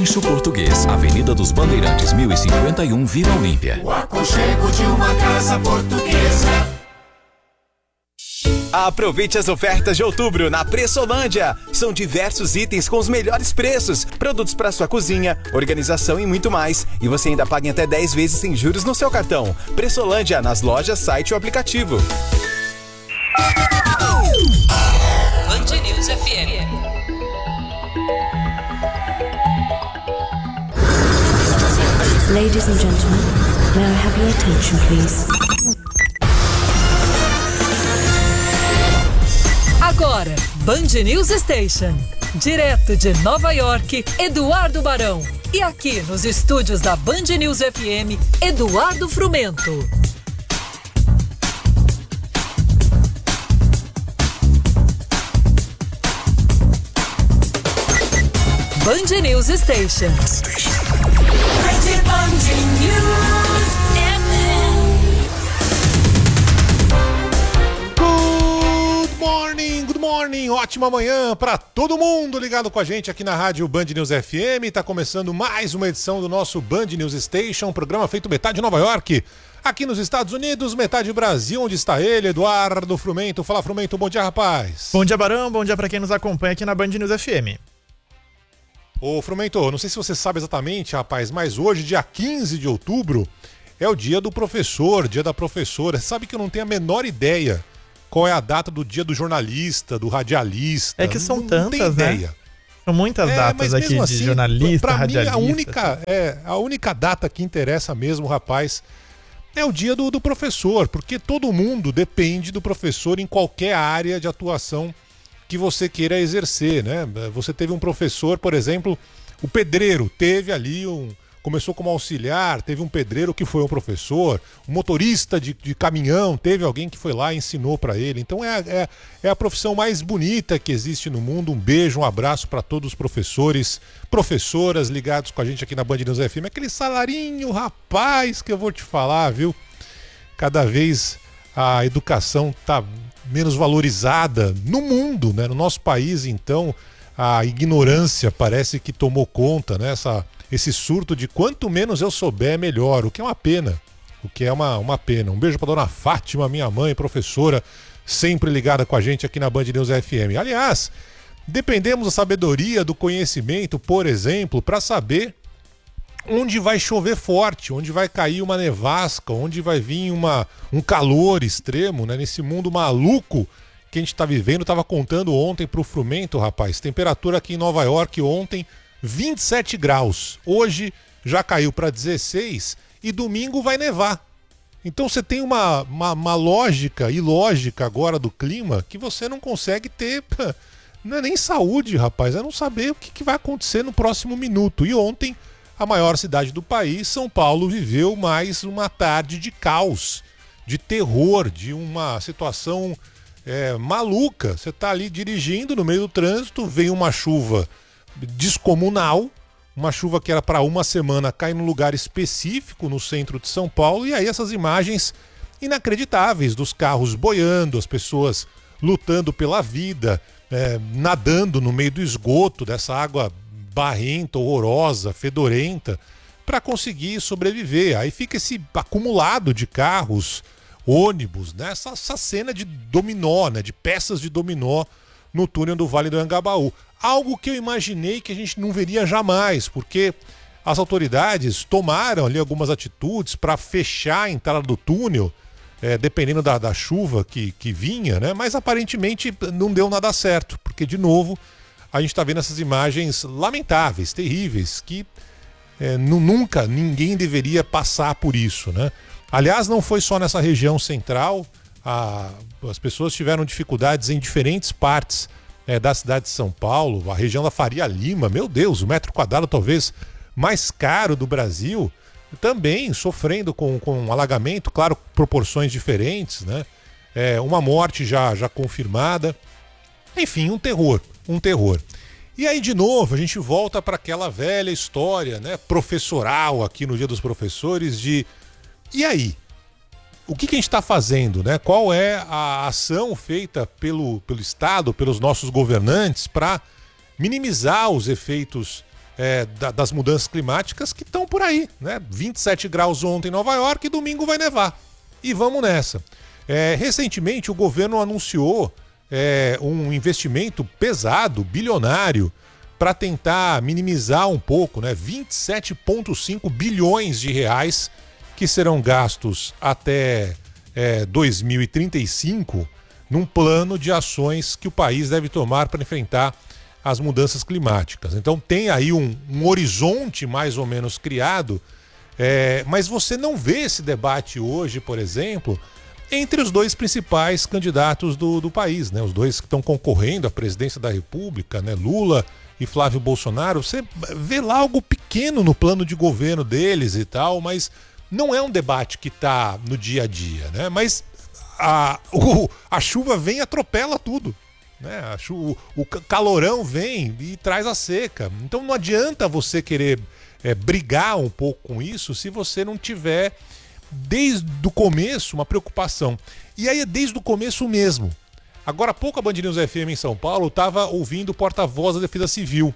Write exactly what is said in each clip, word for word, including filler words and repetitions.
Eixo Português, Avenida dos Bandeirantes, mil e cinquenta e um, Vila Olímpia. O aconchego de uma casa portuguesa. Aproveite as ofertas de outubro na Pressolândia. São diversos itens com os melhores preços, produtos para sua cozinha, organização e muito mais. E você ainda paga em até dez vezes sem juros no seu cartão. Pressolândia, nas lojas, site ou aplicativo. Band News F M. Ladies and gentlemen, may I have your attention, please? Agora, Band News Station. Direto de Nova York, Eduardo Barão. E aqui nos estúdios da Band News F M, Eduardo Frumento. Band News Station. Rede Band News F M. Good morning, good morning, ótima manhã para todo mundo ligado com a gente aqui na rádio Band News F M. Tá começando mais uma edição do nosso Band News Station, programa feito metade Nova York, aqui nos Estados Unidos, metade Brasil, onde está ele, Eduardo Frumento. Fala, Frumento, bom dia, rapaz. Bom dia, Barão, bom dia para quem nos acompanha aqui na Band News F M. Ô, Frumento, não sei se você sabe exatamente, rapaz, mas hoje, dia quinze de outubro, é o dia do professor, dia da professora. Você sabe que eu não tenho a menor ideia qual é a data do dia do jornalista, do radialista. É que são não, tantas, não tenho né? ideia. São muitas é, datas aqui assim, de jornalista, pra radialista. Mim, a única, é, a única data que interessa mesmo, rapaz, é o dia do, do professor, porque todo mundo depende do professor em qualquer área de atuação que você queira exercer, né? Você teve um professor, por exemplo, o pedreiro, teve ali um... Começou como auxiliar, teve um pedreiro que foi um professor, um motorista de, de caminhão, teve alguém que foi lá e ensinou para ele. Então é, é, é a profissão mais bonita que existe no mundo. Um beijo, um abraço para todos os professores, professoras ligados com a gente aqui na Band News F M. Aquele salarinho, rapaz, que eu vou te falar, viu? Cada vez a educação tá menos valorizada no mundo, né? No nosso país, então, a ignorância parece que tomou conta, né? Essa... Esse surto de quanto menos eu souber, melhor, o que é uma pena, o que é uma, uma pena. Um beijo para dona Fátima, minha mãe, professora, sempre ligada com a gente aqui na Band News F M. Aliás, dependemos da sabedoria, do conhecimento, por exemplo, para saber onde vai chover forte, onde vai cair uma nevasca, onde vai vir uma, um calor extremo, né? Nesse mundo maluco que a gente está vivendo. Estava contando ontem para o Frumento, rapaz, temperatura aqui em Nova York ontem, vinte e sete graus, hoje já caiu para dezesseis e domingo vai nevar. Então você tem uma, uma, uma lógica ilógica agora do clima que você não consegue ter, não é nem saúde, rapaz, é não saber o que, que vai acontecer no próximo minuto. E ontem, a maior cidade do país, São Paulo, viveu mais uma tarde de caos, de terror, de uma situação é, maluca. Você está ali dirigindo no meio do trânsito, vem uma chuva descomunal, uma chuva que era para uma semana, cai num lugar específico no centro de São Paulo, e aí essas imagens inacreditáveis dos carros boiando, as pessoas lutando pela vida, é, nadando no meio do esgoto, dessa água barrenta, horrorosa, fedorenta, para conseguir sobreviver. Aí fica esse acumulado de carros, ônibus, né? essa, essa cena de dominó, né? De peças de dominó no túnel do Vale do Anhangabaú. Algo que eu imaginei que a gente não veria jamais, porque as autoridades tomaram ali algumas atitudes para fechar a entrada do túnel, é, dependendo da, da chuva que, que vinha, né? Mas aparentemente não deu nada certo, porque de novo a gente está vendo essas imagens lamentáveis, terríveis, que é, nunca ninguém deveria passar por isso, né? Aliás, não foi só nessa região central, a, as pessoas tiveram dificuldades em diferentes partes É, da cidade de São Paulo, a região da Faria Lima, meu Deus, o metro quadrado talvez mais caro do Brasil, também sofrendo com, com um alagamento, claro, proporções diferentes, né? É, uma morte já, já confirmada, enfim, um terror, um terror. E aí, de novo, a gente volta para aquela velha história, né, professoral aqui no Dia dos Professores, de e aí? O que, que a gente está fazendo, né? Qual é a ação feita pelo, pelo Estado, pelos nossos governantes, para minimizar os efeitos é, da, das mudanças climáticas que estão por aí, né? vinte e sete graus ontem em Nova York e domingo vai nevar. E vamos nessa. É, recentemente o governo anunciou é, um investimento pesado, bilionário, para tentar minimizar um pouco, né? vinte e sete vírgula cinco bilhões de reais que serão gastos até é, dois mil e trinta e cinco num plano de ações que o país deve tomar para enfrentar as mudanças climáticas. Então tem aí um, um horizonte mais ou menos criado, é, mas você não vê esse debate hoje, por exemplo, entre os dois principais candidatos do, do país, né? Os dois que estão concorrendo à presidência da República, né? Lula e Flávio Bolsonaro. Você vê lá algo pequeno no plano de governo deles e tal, mas não é um debate que está no dia a dia, né? Mas a, o, a chuva vem e atropela tudo, né? A chu, o calorão vem e traz a seca. Então não adianta você querer é, brigar um pouco com isso se você não tiver desde o começo uma preocupação. E aí é desde o começo mesmo. Agora há pouco a Band News F M em São Paulo estava ouvindo o porta-voz da Defesa Civil.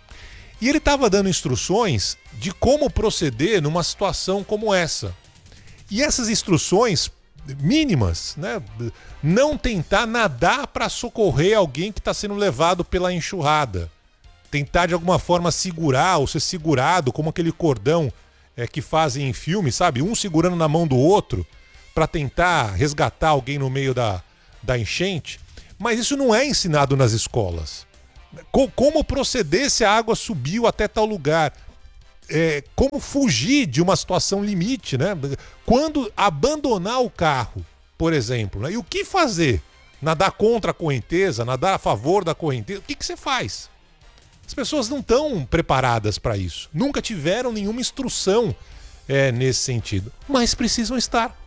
E ele estava dando instruções de como proceder numa situação como essa. E essas instruções mínimas, né? Não tentar nadar para socorrer alguém que está sendo levado pela enxurrada. Tentar de alguma forma segurar ou ser segurado, como aquele cordão é, que fazem em filme, sabe? Um segurando na mão do outro para tentar resgatar alguém no meio da, da enchente. Mas isso não é ensinado nas escolas. Como proceder se a água subiu até tal lugar? É, como fugir de uma situação limite, né? Quando abandonar o carro, por exemplo, né? E o que fazer? Nadar contra a correnteza, nadar a favor da correnteza? O que, que você faz? As pessoas não estão preparadas para isso. Nunca tiveram nenhuma instrução é, nesse sentido. Mas precisam estar.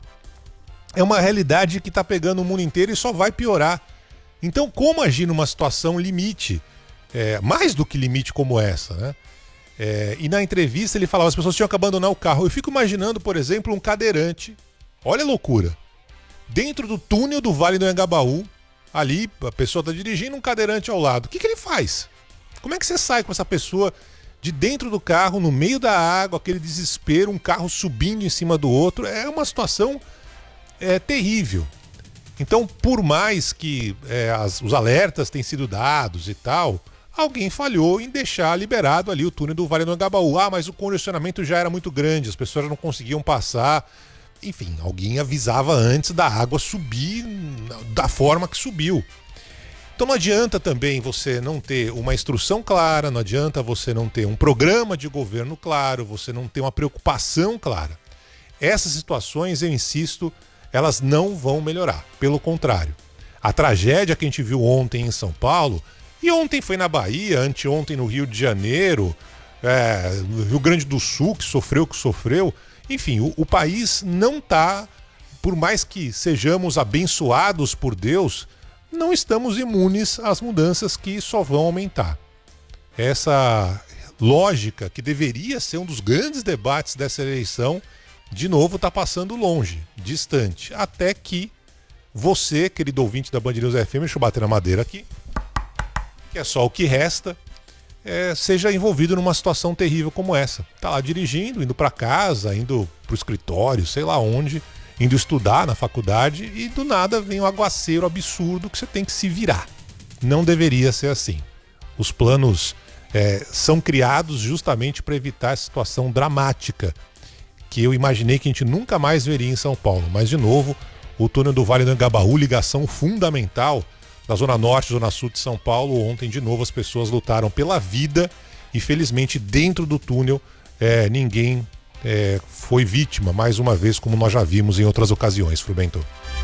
É uma realidade que está pegando o mundo inteiro e só vai piorar. Então, como agir numa situação limite? É, mais do que limite como essa, né? É, e na entrevista ele falava que as pessoas tinham que abandonar o carro. Eu fico imaginando, por exemplo, um cadeirante, olha a loucura, dentro do túnel do Vale do Anhangabaú, ali a pessoa está dirigindo, um cadeirante ao lado. O que, que ele faz? Como é que você sai com essa pessoa de dentro do carro, no meio da água, aquele desespero, um carro subindo em cima do outro? É uma situação é, terrível. Então, por mais que é, as, os alertas tenham sido dados e tal, alguém falhou em deixar liberado ali o túnel do Vale do Anhangabaú. Ah, mas o congestionamento já era muito grande, as pessoas não conseguiam passar. Enfim, alguém avisava antes da água subir da forma que subiu. Então não adianta também você não ter uma instrução clara, não adianta você não ter um programa de governo claro, você não ter uma preocupação clara. Essas situações, eu insisto, elas não vão melhorar. Pelo contrário, a tragédia que a gente viu ontem em São Paulo, e ontem foi na Bahia, anteontem no Rio de Janeiro, é, no Rio Grande do Sul, que sofreu o que sofreu. Enfim, o, o país não está, por mais que sejamos abençoados por Deus, não estamos imunes às mudanças que só vão aumentar. Essa lógica, que deveria ser um dos grandes debates dessa eleição, de novo está passando longe, distante. Até que você, querido ouvinte da Band News F M, deixa eu bater na madeira aqui, que é só o que resta, é, seja envolvido numa situação terrível como essa. Tá lá dirigindo, indo para casa, indo pro escritório, sei lá onde, indo estudar na faculdade e do nada vem um aguaceiro absurdo que você tem que se virar. Não deveria ser assim. Os planos é, são criados justamente para evitar essa situação dramática que eu imaginei que a gente nunca mais veria em São Paulo. Mas, de novo, o túnel do Vale do Anhangabaú, ligação fundamental da Zona Norte e Zona Sul de São Paulo. Ontem, de novo, as pessoas lutaram pela vida e, felizmente, dentro do túnel, é, ninguém é, foi vítima, mais uma vez, como nós já vimos em outras ocasiões, Frubento.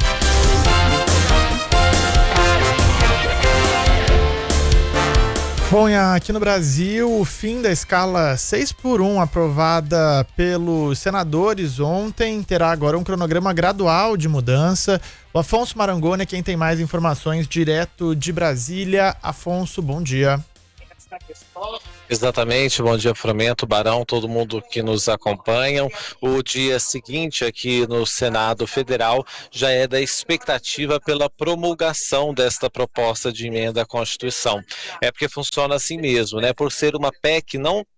Bom, e aqui no Brasil, o fim da escala seis por um aprovada pelos senadores ontem terá agora um cronograma gradual de mudança. O Afonso Marangoni é quem tem mais informações direto de Brasília. Afonso, bom dia. Exatamente, bom dia Frumento, Barão, todo mundo que nos acompanha. O dia seguinte aqui no Senado Federal já é da expectativa pela promulgação desta proposta de emenda à Constituição. É porque funciona assim mesmo, né? Por ser uma P E C não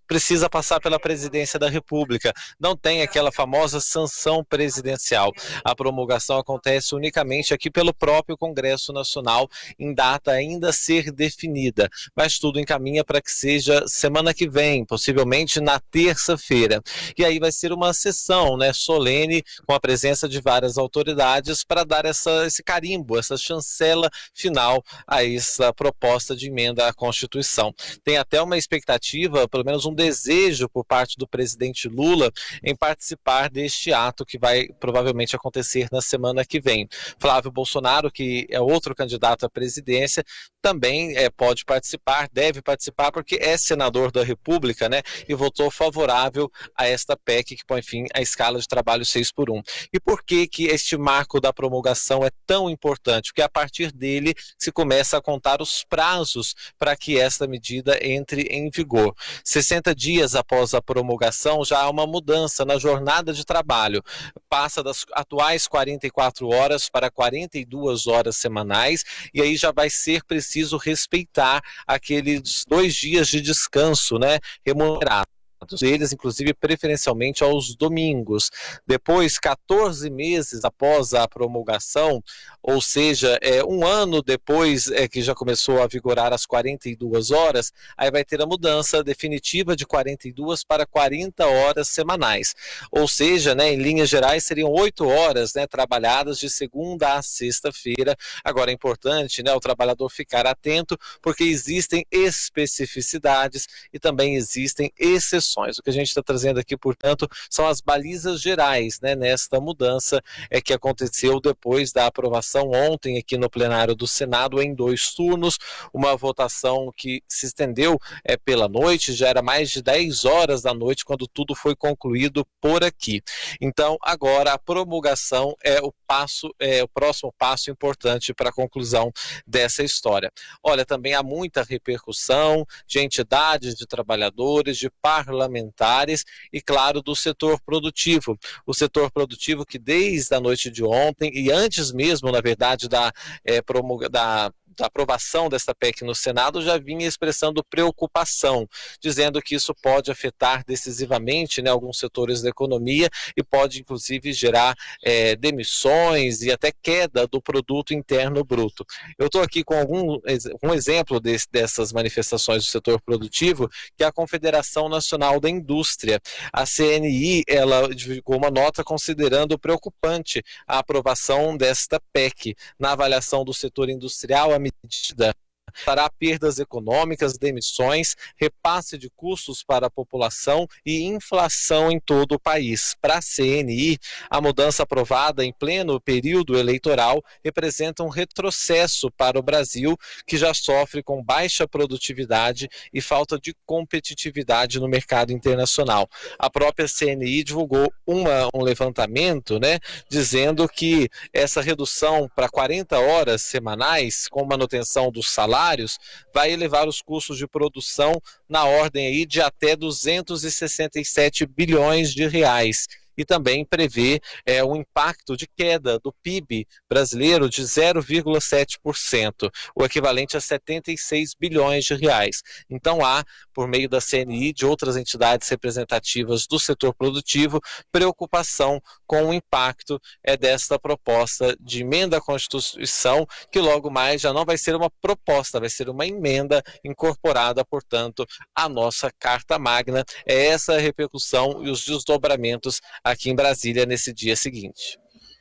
precisa passar pela presidência da República. Não tem aquela famosa sanção presidencial. A promulgação acontece unicamente aqui pelo próprio Congresso Nacional, em data ainda a ser definida. Mas tudo encaminha para que seja semana que vem, possivelmente na terça-feira. E aí vai ser uma sessão, né, solene, com a presença de várias autoridades para dar essa, esse carimbo, essa chancela final a essa proposta de emenda à Constituição. Tem até uma expectativa, pelo menos um desejo por parte do presidente Lula em participar deste ato que vai provavelmente acontecer na semana que vem. Flávio Bolsonaro, que é outro candidato à presidência, também é, pode participar, deve participar, porque é senador da República, né, e votou favorável a esta P E C que põe fim à escala de trabalho seis por um. E por que que este marco da promulgação é tão importante? Porque a partir dele se começa a contar os prazos para que esta medida entre em vigor. sessenta dias após a promulgação já há uma mudança na jornada de trabalho. Passa das atuais quarenta e quatro horas para quarenta e duas horas semanais, e aí já vai ser preciso respeitar aqueles dois dias de descanso, né, remunerado. Eles, inclusive, preferencialmente aos domingos. Depois, quatorze meses após a promulgação, ou seja, é, um ano depois é, que já começou a vigorar as quarenta e duas horas, aí vai ter a mudança definitiva de quarenta e duas para quarenta horas semanais. Ou seja, né, em linhas gerais, seriam oito horas, né, trabalhadas de segunda a sexta-feira. Agora é importante, né, o trabalhador ficar atento, porque existem especificidades e também existem exceções. O que a gente está trazendo aqui, portanto, são as balizas gerais, né, nesta mudança é que aconteceu depois da aprovação ontem aqui no plenário do Senado em dois turnos, uma votação que se estendeu é, pela noite, já era mais de dez horas da noite quando tudo foi concluído por aqui. Então, agora a promulgação é o passo, é o próximo passo importante para a conclusão dessa história. Olha, também há muita repercussão de entidades, de trabalhadores, de parlamentares e, claro, do setor produtivo. O setor produtivo que desde a noite de ontem e antes mesmo, na verdade, da, é, promulga, da da aprovação desta P E C no Senado, já vinha expressando preocupação, dizendo que isso pode afetar decisivamente, né, alguns setores da economia e pode, inclusive, gerar é, demissões e até queda do produto interno bruto. Eu estou aqui com algum, um exemplo desse, dessas manifestações do setor produtivo, que é a Confederação Nacional da Indústria. A C N I, ela divulgou uma nota considerando preocupante a aprovação desta P E C. Na avaliação do setor industrial, a medida trará perdas econômicas, demissões, repasse de custos para a população e inflação em todo o país. Para a C N I, a mudança aprovada em pleno período eleitoral representa um retrocesso para o Brasil, que já sofre com baixa produtividade e falta de competitividade no mercado internacional. A própria C N I divulgou uma, um levantamento, né, dizendo que essa redução para quarenta horas semanais, com manutenção dos salários, vai elevar os custos de produção na ordem aí de até duzentos e sessenta e sete bilhões de reais. E também prevê é, um impacto de queda do P I B brasileiro de zero vírgula sete por cento, o equivalente a setenta e seis bilhões de reais. Então há, por meio da C N I e de outras entidades representativas do setor produtivo, preocupação com o impacto é, desta proposta de emenda à Constituição, que logo mais já não vai ser uma proposta, vai ser uma emenda incorporada, portanto, à nossa Carta Magna. É essa a repercussão e os desdobramentos aqui em Brasília nesse dia seguinte.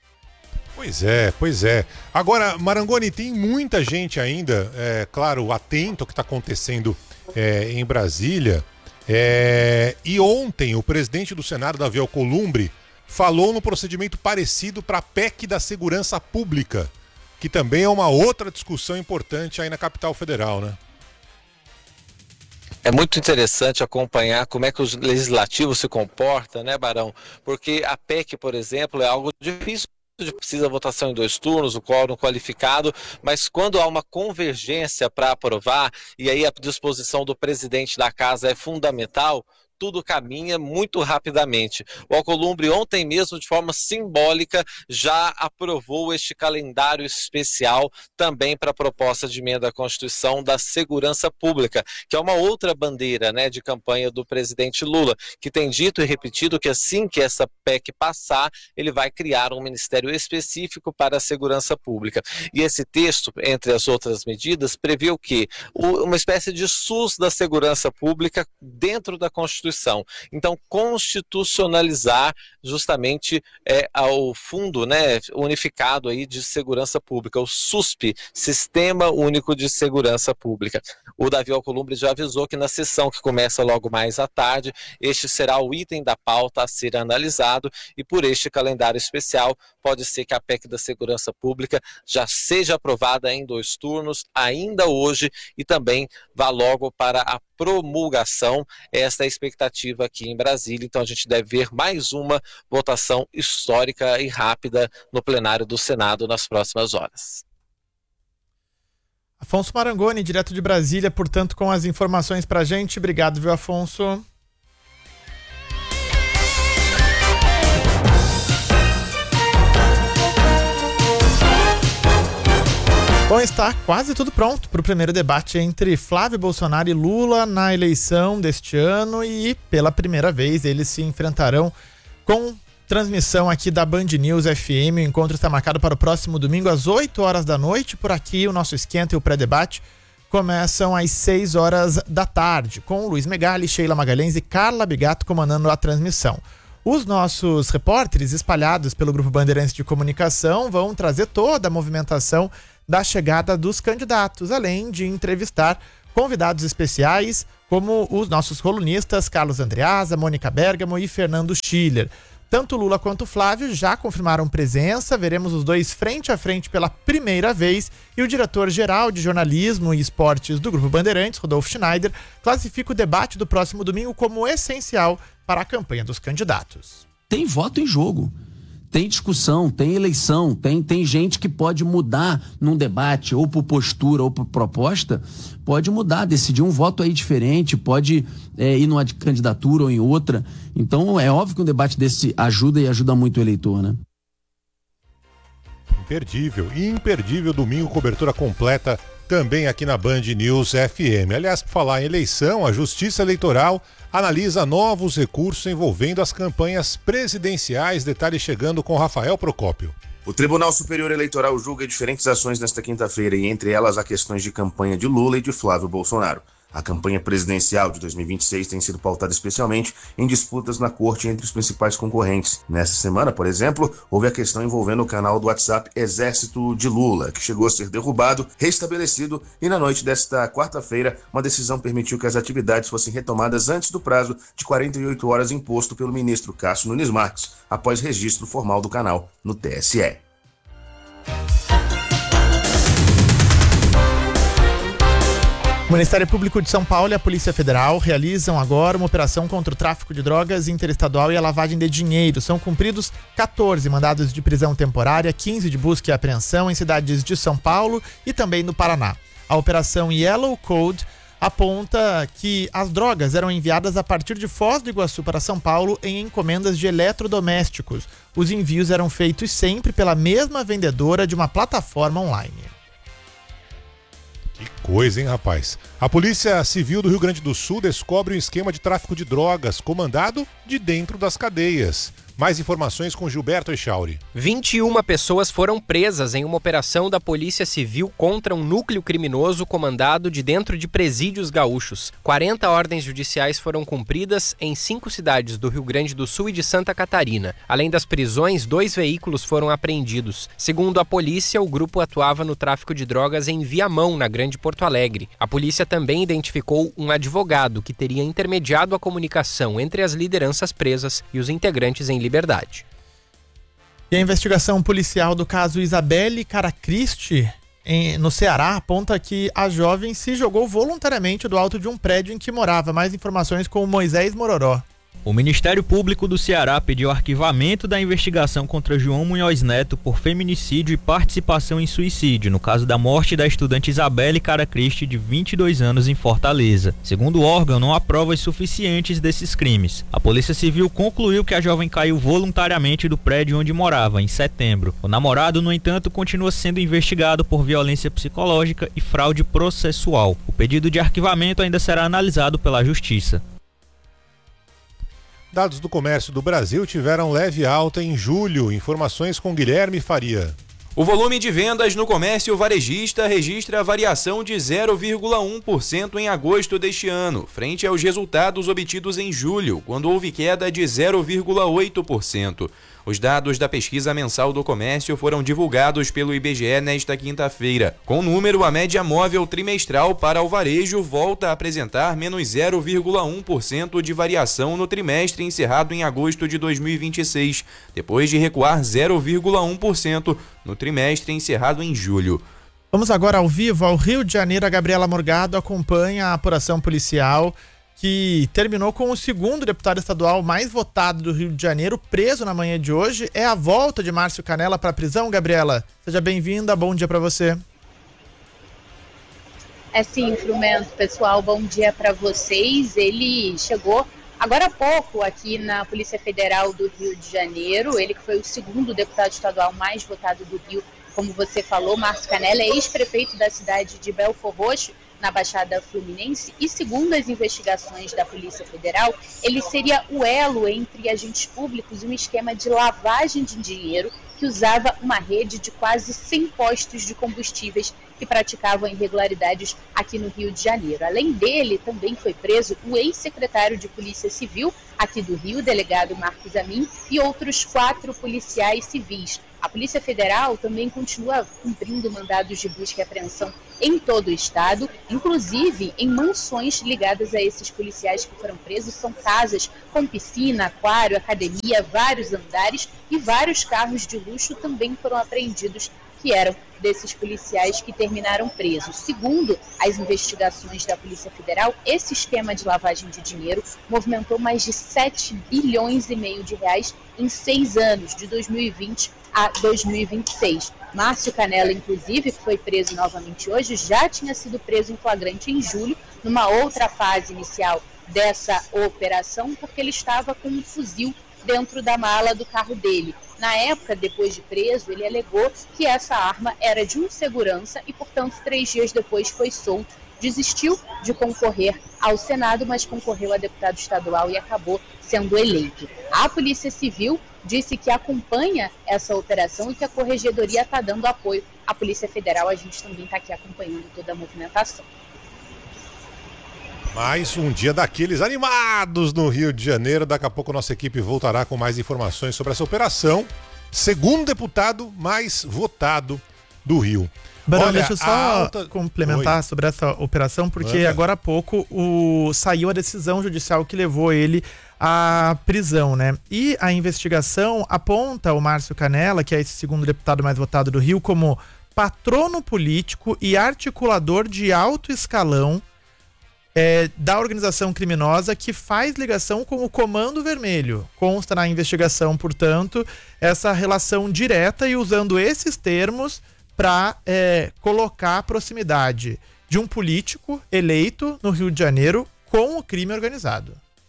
Pois é, pois é. Agora, Marangoni, tem muita gente ainda, é, claro, atento ao que está acontecendo é, em Brasília. É, e ontem o presidente do Senado, Davi Alcolumbre, falou no procedimento parecido para a P E C da Segurança Pública, que também é uma outra discussão importante aí na capital federal, né? É muito interessante acompanhar como é que o legislativo se comporta, né, Barão? Porque a P E C, por exemplo, é algo difícil, precisa votação em dois turnos, o quórum qualificado, mas quando há uma convergência para aprovar, e aí a disposição do presidente da casa é fundamental, tudo caminha muito rapidamente. O Alcolumbre ontem mesmo, de forma simbólica, já aprovou este calendário especial também para a proposta de emenda à Constituição da Segurança Pública, que é uma outra bandeira, né, de campanha do presidente Lula, que tem dito e repetido que assim que essa P E C passar, ele vai criar um ministério específico para a segurança pública. E esse texto, entre as outras medidas, prevê o quê? Uma espécie de SUS da segurança pública dentro da Constituição. Então, constitucionalizar justamente é, o fundo, né, unificado aí de segurança pública, o SUSP, Sistema Único de Segurança Pública. O Davi Alcolumbre já avisou que na sessão que começa logo mais à tarde, este será o item da pauta a ser analisado e por este calendário especial pode ser que a P E C da segurança pública já seja aprovada em dois turnos ainda hoje e também vá logo para a promulgação. Esta é a expectativa aqui em Brasília, então a gente deve ver mais uma votação histórica e rápida no plenário do Senado nas próximas horas. Afonso Marangoni, direto de Brasília, portanto, com as informações pra gente. Obrigado, viu, Afonso? Bom, está quase tudo pronto para o primeiro debate entre Flávio Bolsonaro e Lula na eleição deste ano e pela primeira vez eles se enfrentarão com transmissão aqui da Band News F M. O encontro está marcado para o próximo domingo às oito horas da noite. Por aqui o nosso esquenta e o pré-debate começam às seis horas da tarde, com Luiz Megali, Sheila Magalhães e Carla Bigato comandando a transmissão. Os nossos repórteres espalhados pelo Grupo Bandeirantes de Comunicação vão trazer toda a movimentação da chegada dos candidatos, além de entrevistar convidados especiais como os nossos colunistas Carlos Andreasa, Mônica Bergamo e Fernando Schiller. Tanto Lula quanto Flávio já confirmaram presença, veremos os dois frente a frente pela primeira vez e o diretor-geral de jornalismo e esportes do Grupo Bandeirantes, Rodolfo Schneider, classifica o debate do próximo domingo como essencial para a campanha dos candidatos. Tem voto em jogo. Tem discussão, tem eleição, tem, tem gente que pode mudar num debate, ou por postura, ou por proposta, pode mudar, decidir um voto aí diferente, pode é, ir numa candidatura ou em outra. Então é óbvio que um debate desse ajuda e ajuda muito o eleitor, né? Imperdível, imperdível domingo, cobertura completa também aqui na Band News F M. Aliás, por falar em eleição, a Justiça Eleitoral analisa novos recursos envolvendo as campanhas presidenciais. Detalhes chegando com Rafael Procópio. O Tribunal Superior Eleitoral julga diferentes ações nesta quinta-feira e entre elas há questões de campanha de Lula e de Flávio Bolsonaro. A campanha presidencial de dois mil e vinte e seis tem sido pautada especialmente em disputas na corte entre os principais concorrentes. Nesta semana, por exemplo, houve a questão envolvendo o canal do WhatsApp Exército de Lula, que chegou a ser derrubado, restabelecido e na noite desta quarta-feira, uma decisão permitiu que as atividades fossem retomadas antes do prazo de quarenta e oito horas imposto pelo ministro Cássio Nunes Marques, após registro formal do canal no T S E. O Ministério Público de São Paulo e a Polícia Federal realizam agora uma operação contra o tráfico de drogas interestadual e a lavagem de dinheiro. São cumpridos quatorze mandados de prisão temporária, quinze de busca e apreensão em cidades de São Paulo e também no Paraná. A operação Yellow Code aponta que as drogas eram enviadas a partir de Foz do Iguaçu para São Paulo em encomendas de eletrodomésticos. Os envios eram feitos sempre pela mesma vendedora de uma plataforma online. Que coisa, hein, rapaz? A Polícia Civil do Rio Grande do Sul descobre um esquema de tráfico de drogas comandado de dentro das cadeias. Mais informações com Gilberto Echauri. vinte e uma pessoas foram presas em uma operação da Polícia Civil contra um núcleo criminoso comandado de dentro de presídios gaúchos. quarenta ordens judiciais foram cumpridas em cinco cidades do Rio Grande do Sul e de Santa Catarina. Além das prisões, dois veículos foram apreendidos. Segundo a polícia, o grupo atuava no tráfico de drogas em Viamão, na Grande Porto Alegre. A polícia também identificou um advogado que teria intermediado a comunicação entre as lideranças presas e os integrantes em liberdade. E a investigação policial do caso Isabelle Caracristi, em, no Ceará, aponta que a jovem se jogou voluntariamente do alto de um prédio em que morava. Mais informações com o Moisés Mororó. O Ministério Público do Ceará pediu arquivamento da investigação contra João Munhoz Neto por feminicídio e participação em suicídio, no caso da morte da estudante Isabelle Caracristi, de vinte e dois anos, em Fortaleza. Segundo o órgão, não há provas suficientes desses crimes. A Polícia Civil concluiu que a jovem caiu voluntariamente do prédio onde morava, em setembro. O namorado, no entanto, continua sendo investigado por violência psicológica e fraude processual. O pedido de arquivamento ainda será analisado pela Justiça. Dados do comércio do Brasil tiveram leve alta em julho. Informações com Guilherme Faria. O volume de vendas no comércio varejista registra variação de zero vírgula um por cento em agosto deste ano, frente aos resultados obtidos em julho, quando houve queda de zero vírgula oito por cento. Os dados da pesquisa mensal do comércio foram divulgados pelo I B G E nesta quinta-feira. Com o número, a média móvel trimestral para o varejo volta a apresentar menos zero vírgula um por cento de variação no trimestre encerrado em agosto de dois mil e vinte e seis, depois de recuar zero vírgula um por cento no trimestre encerrado em julho. Vamos agora ao vivo ao Rio de Janeiro. A Gabriela Morgado acompanha a apuração policial que terminou com o segundo deputado estadual mais votado do Rio de Janeiro preso na manhã de hoje. É a volta de Márcio Canella para a prisão, Gabriela. Seja bem-vinda, bom dia para você. É sim, Frumento, pessoal, bom dia para vocês. Ele chegou agora há pouco aqui na Polícia Federal do Rio de Janeiro, ele que foi o segundo deputado estadual mais votado do Rio, como você falou. Márcio Canella é ex-prefeito da cidade de Belfor Roxo, na Baixada Fluminense, e segundo as investigações da Polícia Federal, ele seria o elo entre agentes públicos e um esquema de lavagem de dinheiro que usava uma rede de quase cem postos de combustíveis que praticavam irregularidades aqui no Rio de Janeiro. Além dele, também foi preso o ex-secretário de Polícia Civil aqui do Rio, delegado Marcos Amin, e outros quatro policiais civis. A Polícia Federal também continua cumprindo mandados de busca e apreensão em todo o estado, inclusive em mansões ligadas a esses policiais que foram presos. São casas com piscina, aquário, academia, vários andares, e vários carros de luxo também foram apreendidos, que eram desses policiais que terminaram presos. Segundo as investigações da Polícia Federal, esse esquema de lavagem de dinheiro movimentou mais de sete bilhões e meio de reais em seis anos, de dois mil e vinte a dois mil e vinte e seis. Márcio Canella, inclusive, que foi preso novamente hoje, já tinha sido preso em flagrante em julho, numa outra fase inicial dessa operação, porque ele estava com um fuzil dentro da mala do carro dele. Na época, depois de preso, ele alegou que essa arma era de um segurança e, portanto, três dias depois foi solto. Desistiu de concorrer ao Senado, mas concorreu a deputado estadual e acabou sendo eleito. A Polícia Civil disse que acompanha essa operação e que a Corregedoria está dando apoio à Polícia Federal. A gente também está aqui acompanhando toda a movimentação. Mais um dia daqueles animados no Rio de Janeiro. Daqui a pouco nossa equipe voltará com mais informações sobre essa operação. Segundo deputado mais votado do Rio. Barão, deixa eu só alta... complementar Oi. sobre essa operação, porque Manda. agora há pouco o... saiu a decisão judicial que levou ele à prisão, né? E a investigação aponta o Márcio Canella, que é esse segundo deputado mais votado do Rio, como patrono político e articulador de alto escalão É, da organização criminosa que faz ligação com o Comando Vermelho. Consta na investigação, portanto, essa relação direta, e usando esses termos para é, colocar a proximidade de um político eleito no Rio de Janeiro com o crime organizado.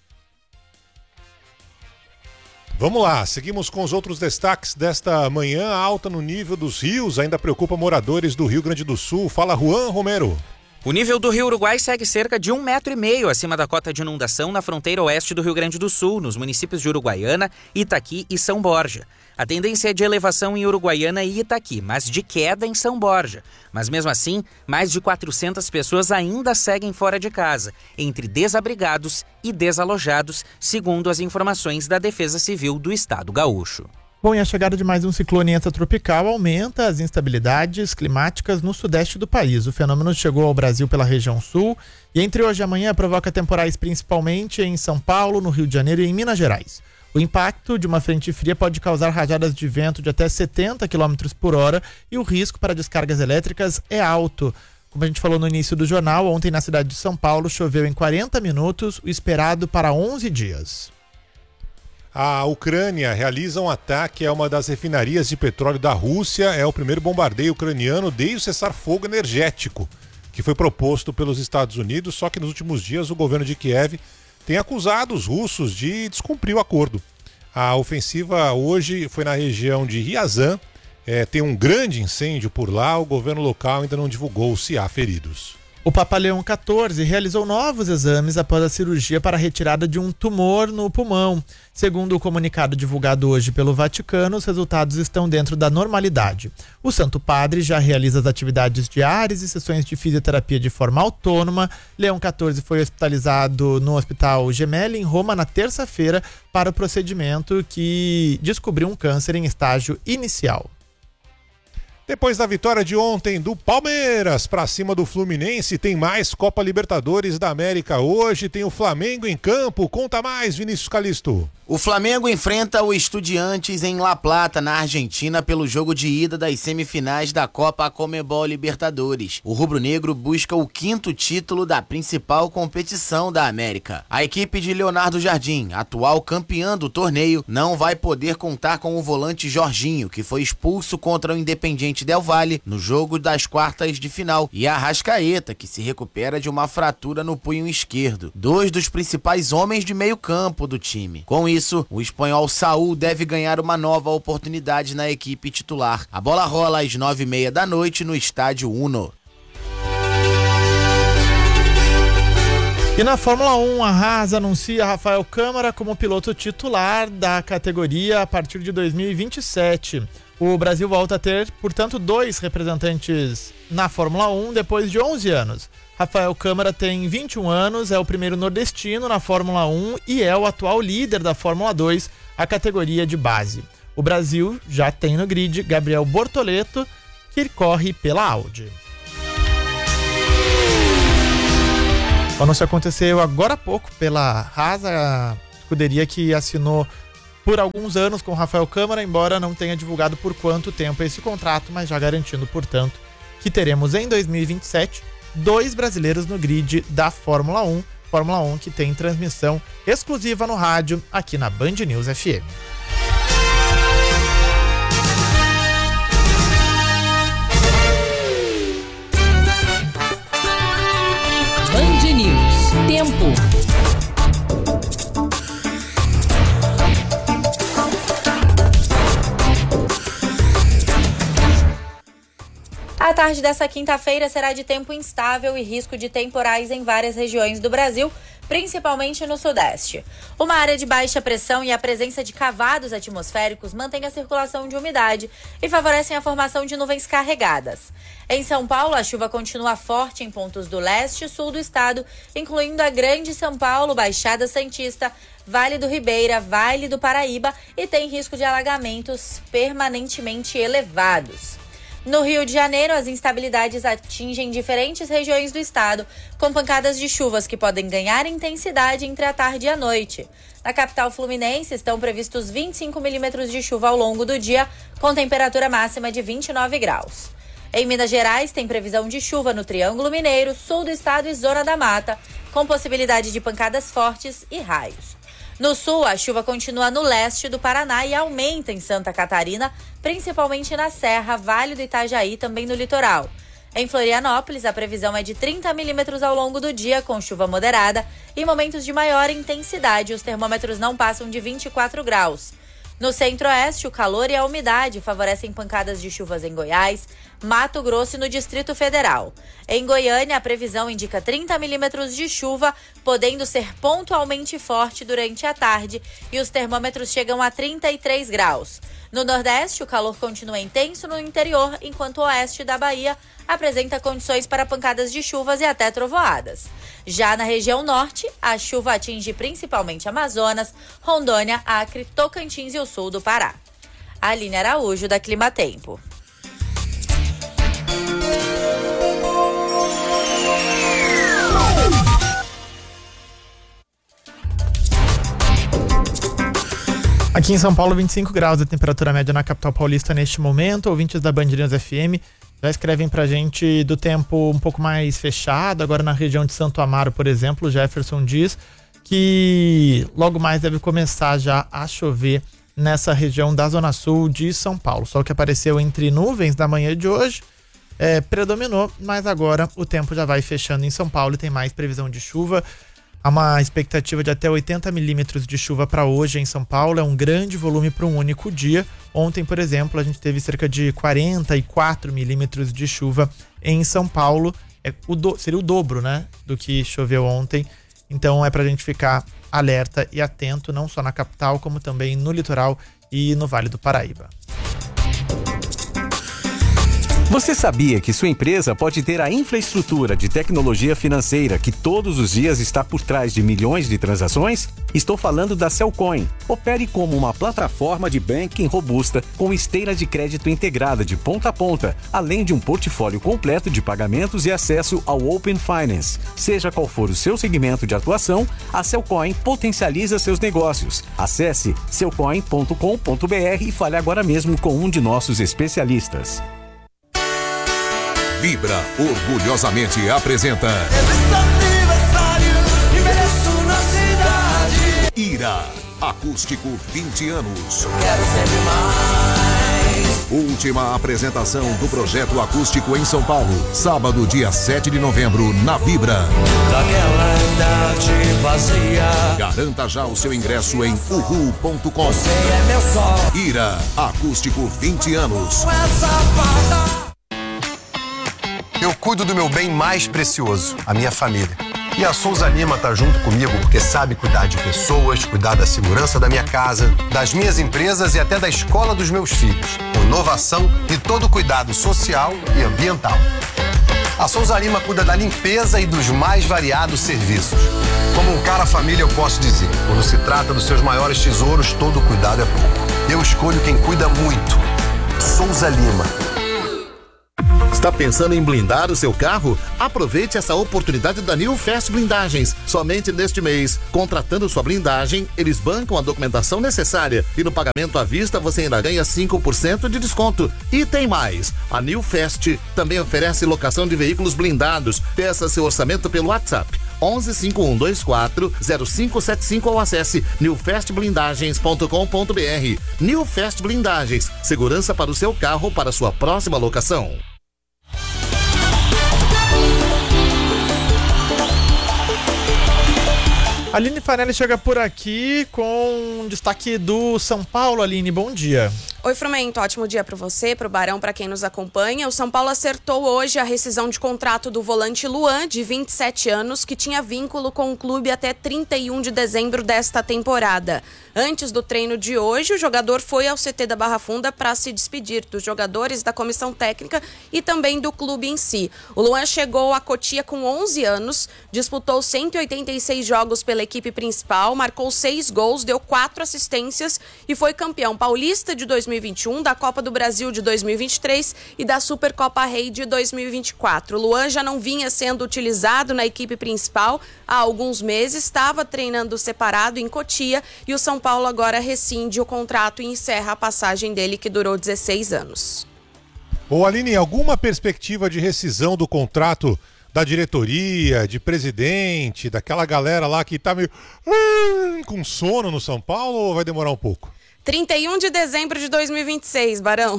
Vamos lá, seguimos com os outros destaques desta manhã. A alta no nível dos rios ainda preocupa moradores do Rio Grande do Sul. Fala, Juan Romero. O nível do Rio Uruguai segue cerca de um metro e meio acima da cota de inundação na fronteira oeste do Rio Grande do Sul, nos municípios de Uruguaiana, Itaqui e São Borja. A tendência é de elevação em Uruguaiana e Itaqui, mas de queda em São Borja. Mas mesmo assim, mais de quatrocentas pessoas ainda seguem fora de casa, entre desabrigados e desalojados, segundo as informações da Defesa Civil do Estado gaúcho. Bom, e a chegada de mais um ciclone extratropical aumenta as instabilidades climáticas no sudeste do país. O fenômeno chegou ao Brasil pela região sul e entre hoje e amanhã provoca temporais principalmente em São Paulo, no Rio de Janeiro e em Minas Gerais. O impacto de uma frente fria pode causar rajadas de vento de até setenta quilômetros por hora e o risco para descargas elétricas é alto. Como a gente falou no início do jornal, ontem na cidade de São Paulo choveu em quarenta minutos, o esperado para onze dias. A Ucrânia realiza um ataque a uma das refinarias de petróleo da Rússia. É o primeiro bombardeio ucraniano desde o cessar-fogo energético que foi proposto pelos Estados Unidos, só que nos últimos dias o governo de Kiev tem acusado os russos de descumprir o acordo. A ofensiva hoje foi na região de Ryazan, é, tem um grande incêndio por lá, o governo local ainda não divulgou se há feridos. O Papa Leão quatorze realizou novos exames após a cirurgia para a retirada de um tumor no pulmão. Segundo o comunicado divulgado hoje pelo Vaticano, os resultados estão dentro da normalidade. O Santo Padre já realiza as atividades diárias e sessões de fisioterapia de forma autônoma. Leão quatorze foi hospitalizado no Hospital Gemelli, em Roma, na terça-feira, para o procedimento que descobriu um câncer em estágio inicial. Depois da vitória de ontem do Palmeiras para cima do Fluminense, tem mais Copa Libertadores da América hoje, tem o Flamengo em campo. Conta mais, Vinícius Calisto. O Flamengo enfrenta o Estudiantes em La Plata, na Argentina, pelo jogo de ida das semifinais da Copa Conmebol Libertadores. O rubro-negro busca o quinto título da principal competição da América. A equipe de Leonardo Jardim, atual campeã do torneio, não vai poder contar com o volante Jorginho, que foi expulso contra o Independiente Del Valle no jogo das quartas de final, e a Arrascaeta, que se recupera de uma fratura no punho esquerdo. Dois dos principais homens de meio campo do time. Com isso, Isso, o espanhol Saúl deve ganhar uma nova oportunidade na equipe titular. A bola rola às nove e meia da noite no Estádio Uno. E na Fórmula um, a Haas anuncia Rafael Câmara como piloto titular da categoria a partir de dois mil e vinte e sete. O Brasil volta a ter, portanto, dois representantes na Fórmula um depois de onze anos. Rafael Câmara tem vinte e um anos, é o primeiro nordestino na Fórmula um e é o atual líder da Fórmula dois, a categoria de base. O Brasil já tem no grid Gabriel Bortoleto, que corre pela Audi. O anúncio aconteceu agora há pouco pela Haas, a escuderia que assinou por alguns anos com Rafael Câmara, embora não tenha divulgado por quanto tempo esse contrato, mas já garantindo, portanto, que teremos em dois mil e vinte e sete dois brasileiros no grid da Fórmula um. Fórmula um que tem transmissão exclusiva no rádio aqui na Band News F M. Band News. Tempo. A tarde dessa quinta-feira será de tempo instável e risco de temporais em várias regiões do Brasil, principalmente no sudeste. Uma área de baixa pressão e a presença de cavados atmosféricos mantém a circulação de umidade e favorecem a formação de nuvens carregadas. Em São Paulo, a chuva continua forte em pontos do leste e sul do estado, incluindo a Grande São Paulo, Baixada Santista, Vale do Ribeira, Vale do Paraíba, e tem risco de alagamentos permanentemente elevados. No Rio de Janeiro, as instabilidades atingem diferentes regiões do estado, com pancadas de chuvas que podem ganhar intensidade entre a tarde e a noite. Na capital fluminense, estão previstos vinte e cinco milímetros de chuva ao longo do dia, com temperatura máxima de vinte e nove graus. Em Minas Gerais, tem previsão de chuva no Triângulo Mineiro, sul do estado e zona da mata, com possibilidade de pancadas fortes e raios. No sul, a chuva continua no leste do Paraná e aumenta em Santa Catarina, principalmente na Serra, Vale do Itajaí e também no litoral. Em Florianópolis, a previsão é de trinta milímetros ao longo do dia, com chuva moderada e momentos de maior intensidade. Os termômetros não passam de vinte e quatro graus. No centro-oeste, o calor e a umidade favorecem pancadas de chuvas em Goiás, Mato Grosso e no Distrito Federal. Em Goiânia, a previsão indica trinta milímetros de chuva, podendo ser pontualmente forte durante a tarde, e os termômetros chegam a trinta e três graus. No Nordeste, o calor continua intenso no interior, enquanto o oeste da Bahia apresenta condições para pancadas de chuvas e até trovoadas. Já na região norte, a chuva atinge principalmente Amazonas, Rondônia, Acre, Tocantins e o sul do Pará. Aline Araújo, da Climatempo. Aqui em São Paulo, vinte e cinco graus a temperatura média na capital paulista neste momento. Ouvintes da Band News F M já escrevem pra gente do tempo um pouco mais fechado. Agora na região de Santo Amaro, por exemplo, o Jefferson diz que logo mais deve começar já a chover nessa região da Zona Sul de São Paulo. Sol que apareceu entre nuvens da manhã de hoje, é, predominou, mas agora o tempo já vai fechando em São Paulo e tem mais previsão de chuva. Há uma expectativa de até oitenta milímetros de chuva para hoje em São Paulo, é um grande volume para um único dia. Ontem, por exemplo, a gente teve cerca de quarenta e quatro milímetros de chuva em São Paulo, é o do, seria o dobro, né, do que choveu ontem. Então é pra gente ficar alerta e atento, não só na capital, como também no litoral e no Vale do Paraíba. Você sabia que sua empresa pode ter a infraestrutura de tecnologia financeira que todos os dias está por trás de milhões de transações? Estou falando da Cellcoin. Opere como uma plataforma de banking robusta com esteira de crédito integrada de ponta a ponta, além de um portfólio completo de pagamentos e acesso ao Open Finance. Seja qual for o seu segmento de atuação, a Cellcoin potencializa seus negócios. Acesse cellcoin ponto com ponto b r e fale agora mesmo com um de nossos especialistas. Vibra orgulhosamente apresenta Ira, acústico vinte anos. Quero sempre mais. Última apresentação do projeto acústico em São Paulo, sábado, dia sete de novembro, na Vibra. Daquela idade vazia. Garanta já o seu ingresso em uhu ponto com. Você é meu sol. Ira, acústico vinte anos. Eu cuido do meu bem mais precioso, a minha família. E a Souza Lima tá junto comigo porque sabe cuidar de pessoas, cuidar da segurança da minha casa, das minhas empresas e até da escola dos meus filhos. Com inovação e todo cuidado social e ambiental. A Souza Lima cuida da limpeza e dos mais variados serviços. Como um cara família, eu posso dizer, quando se trata dos seus maiores tesouros, todo cuidado é pouco. Eu escolho quem cuida muito. Souza Lima. Está pensando em blindar o seu carro? Aproveite essa oportunidade da New Fast Blindagens. Somente neste mês, contratando sua blindagem, eles bancam a documentação necessária e no pagamento à vista você ainda ganha cinco por cento de desconto. E tem mais, a New Fast também oferece locação de veículos blindados. Peça seu orçamento pelo WhatsApp onze cinco um dois quatro zero cinco sete cinco ou acesse new fast blindagens ponto com ponto b r. New Fast Blindagens, segurança para o seu carro para sua próxima locação. Aline Fanelli chega por aqui com um destaque do São Paulo. Aline, bom dia. Oi, Frumento, ótimo dia para você, para o Barão, para quem nos acompanha. O São Paulo acertou hoje a rescisão de contrato do volante Luan, de vinte e sete anos, que tinha vínculo com o clube até trinta e um de dezembro desta temporada. Antes do treino de hoje, o jogador foi ao C T da Barra Funda para se despedir dos jogadores, da comissão técnica e também do clube em si. O Luan chegou a Cotia com onze anos, disputou cento e oitenta e seis jogos pela equipe principal, marcou seis gols, deu quatro assistências e foi campeão paulista de dois mil e vinte e um, da Copa do Brasil de dois mil e vinte e três e da Supercopa Rei de dois mil e vinte e quatro. O Luan já não vinha sendo utilizado na equipe principal há alguns meses, estava treinando separado em Cotia e o São Paulo agora rescinde o contrato e encerra a passagem dele, que durou dezesseis anos. Ô Aline, alguma perspectiva de rescisão do contrato da diretoria, de presidente, daquela galera lá que tá meio hum, com sono no São Paulo, ou vai demorar um pouco? trinta e um de dezembro de dois mil e vinte e seis, Barão.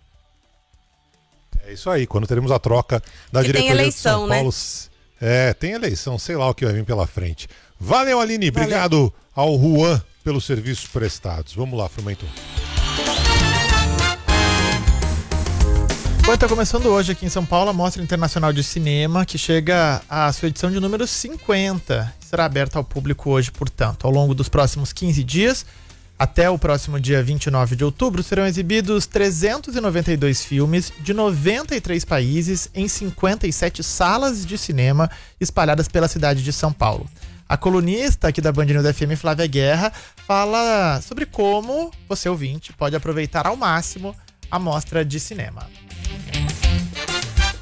É isso aí, quando teremos a troca da que diretoria tem eleição, de São Paulo. Né? É, tem eleição, sei lá o que vai vir pela frente. Valeu, Aline, Valeu. Obrigado ao Juan pelos serviços prestados. Vamos lá, Frumento. Bom, está começando hoje aqui em São Paulo a Mostra Internacional de Cinema, que chega à sua edição de número cinquenta. Será aberta ao público hoje, portanto. Ao longo dos próximos quinze dias, até o próximo dia vinte e nove de outubro, serão exibidos trezentos e noventa e dois filmes de noventa e três países em cinquenta e sete salas de cinema espalhadas pela cidade de São Paulo. A colunista aqui da Band News F M, Flávia Guerra, fala sobre como você, ouvinte, pode aproveitar ao máximo a mostra de cinema.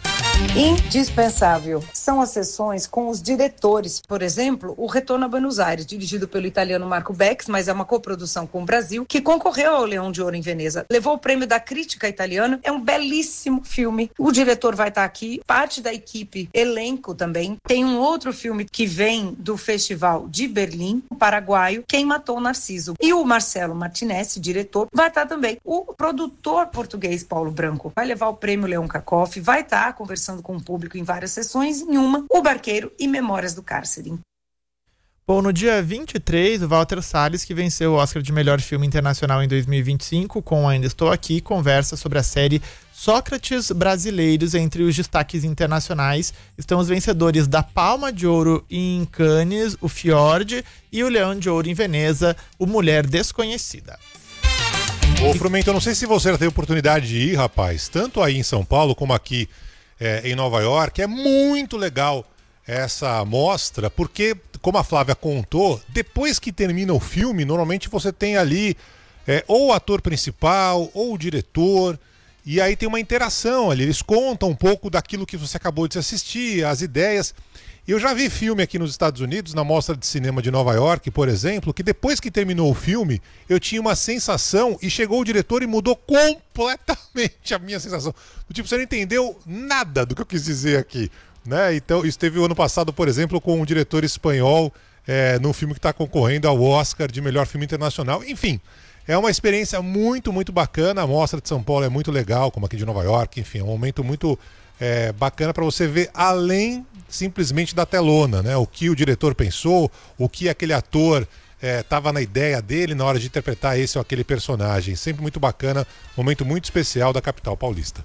Indispensável. São as sessões com os diretores. Por exemplo, o Retorno a Buenos Aires, dirigido pelo italiano Marco Bex, mas é uma coprodução com o Brasil, que concorreu ao Leão de Ouro em Veneza. Levou o prêmio da crítica italiana. É um belíssimo filme. O diretor vai estar aqui, parte da equipe, elenco também. Tem um outro filme que vem do Festival de Berlim, o paraguaio, Quem Matou Narciso. E o Marcelo Martinez, diretor, vai estar também. O produtor português Paulo Branco vai levar o prêmio Leão Cacoff, vai estar conversando com o público em várias sessões, em uma, O Barqueiro e Memórias do Cárcere. Bom, no dia vinte e três, o Walter Salles, que venceu o Oscar de Melhor Filme Internacional em dois mil e vinte e cinco, com Ainda Estou Aqui, conversa sobre a série Sócrates Brasileiros. Entre os destaques internacionais estão os vencedores da Palma de Ouro em Cannes, o Fjord, e o Leão de Ouro em Veneza, o Mulher Desconhecida. Ô, Frumento, eu não sei se você já teve oportunidade de ir, rapaz, tanto aí em São Paulo como aqui é, em Nova York. É muito legal essa mostra, porque, como a Flávia contou, depois que termina o filme, normalmente você tem ali é, ou o ator principal, ou o diretor, e aí tem uma interação ali, eles contam um pouco daquilo que você acabou de assistir, as ideias. Eu já vi filme aqui nos Estados Unidos, na Mostra de Cinema de Nova York, por exemplo, que depois que terminou o filme, eu tinha uma sensação e chegou o diretor e mudou completamente a minha sensação. Tipo, você não entendeu nada do que eu quis dizer aqui, né? Então, isso teve o ano passado, por exemplo, com um diretor espanhol, é, num filme que está concorrendo ao Oscar de Melhor Filme Internacional. Enfim, é uma experiência muito, muito bacana. A Mostra de São Paulo é muito legal, como aqui de Nova York. Enfim, é um momento muito é, bacana para você ver além simplesmente da telona, né? O que o diretor pensou, o que aquele ator estava é, na ideia dele na hora de interpretar esse ou aquele personagem. Sempre muito bacana, momento muito especial da capital paulista.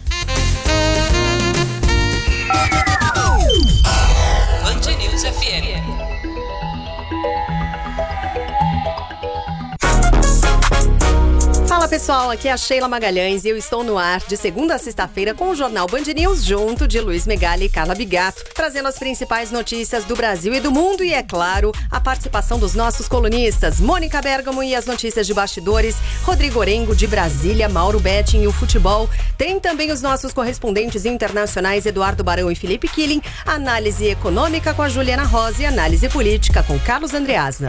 Band News F M. Fala pessoal, aqui é a Sheila Magalhães e eu estou no ar de segunda a sexta-feira com o Jornal Band News, junto de Luiz Megali e Carla Bigato, trazendo as principais notícias do Brasil e do mundo e, é claro, a participação dos nossos colunistas, Mônica Bergamo e as notícias de bastidores, Rodrigo Orengo de Brasília, Mauro Betting e o futebol. Tem também os nossos correspondentes internacionais Eduardo Barão e Felipe Killing, análise econômica com a Juliana Rosa e análise política com Carlos Andreasna.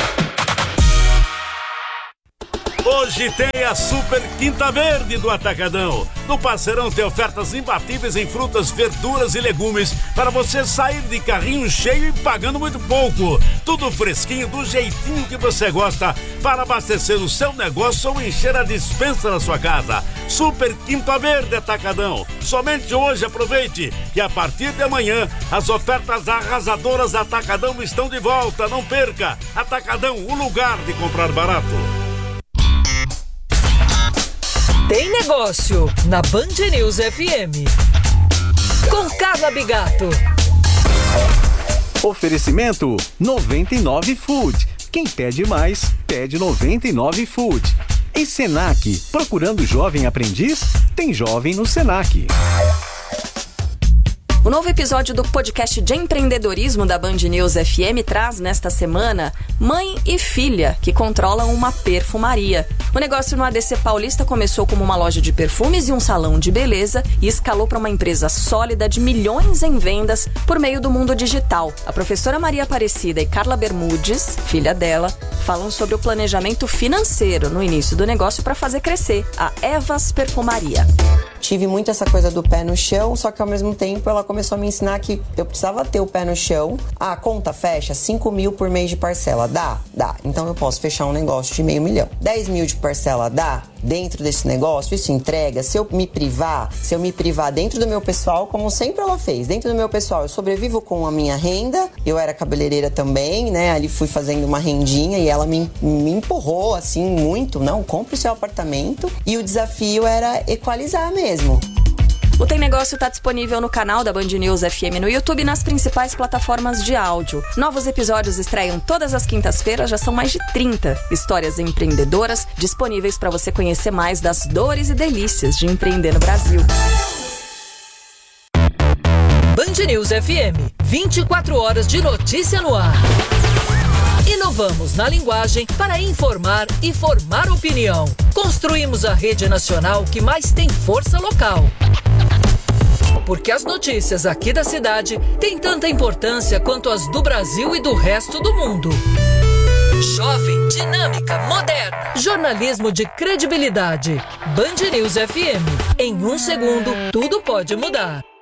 Hoje tem a Super Quinta Verde do Atacadão. No Parceirão tem ofertas imbatíveis em frutas, verduras e legumes para você sair de carrinho cheio e pagando muito pouco. Tudo fresquinho, do jeitinho que você gosta, para abastecer o seu negócio ou encher a despensa da sua casa. Super Quinta Verde Atacadão. Somente hoje aproveite que a partir de amanhã as ofertas arrasadoras da Atacadão estão de volta. Não perca! Atacadão, o lugar de comprar barato. Tem negócio na Band News F M. Com Carla Bigato. Oferecimento noventa e nove Food. Quem pede mais, pede noventa e nove Food. E Senac, procurando jovem aprendiz? Tem jovem no Senac. O novo episódio do podcast de empreendedorismo da Band News F M traz nesta semana mãe e filha que controlam uma perfumaria. O negócio no A D C Paulista começou como uma loja de perfumes e um salão de beleza e escalou para uma empresa sólida de milhões em vendas por meio do mundo digital. A professora Maria Aparecida e Carla Bermudes, filha dela, falam sobre o planejamento financeiro no início do negócio para fazer crescer a Evas Perfumaria. Tive muito essa coisa do pé no chão, só que ao mesmo tempo ela começou a me ensinar que eu precisava ter o pé no chão. Ah, a conta fecha, cinco mil por mês de parcela. Dá? Dá. Então eu posso fechar um negócio de meio milhão. dez mil de parcela dá? Dentro desse negócio, isso entrega. Se eu me privar, se eu me privar dentro do meu pessoal, como sempre ela fez, dentro do meu pessoal, eu sobrevivo com a minha renda. Eu era cabeleireira também, né? Ali fui fazendo uma rendinha e ela me, me empurrou assim muito. Não, compre o seu apartamento. E o desafio era equalizar mesmo. O Tem Negócio está disponível no canal da Band News F M no YouTube e nas principais plataformas de áudio. Novos episódios estreiam todas as quintas-feiras, já são mais de trinta histórias empreendedoras disponíveis para você conhecer mais das dores e delícias de empreender no Brasil. Band News F M, vinte e quatro horas de notícia no ar. Inovamos na linguagem para informar e formar opinião. Construímos a rede nacional que mais tem força local. porque as notícias aqui da cidade têm tanta importância quanto as do Brasil e do resto do mundo. Jovem, dinâmica, moderna. Jornalismo de credibilidade. Band News F M. Em um segundo, tudo pode mudar.